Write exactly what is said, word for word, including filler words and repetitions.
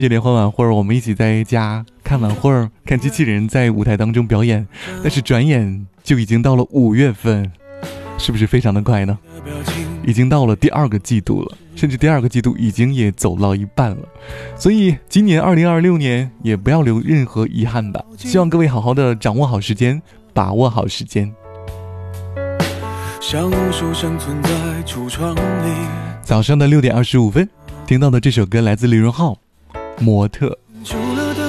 这联欢晚会我们一起在家看晚会，看机器人在舞台当中表演，但是转眼就已经到了五月份，是不是非常的快呢？已经到了第二个季度了，甚至第二个季度已经也走到一半了。所以今年二零二六年也不要留任何遗憾吧，希望各位好好的掌握好时间，把握好时间。像无数生存在橱窗里。早上的六点二十五分听到的这首歌来自李荣浩，模特。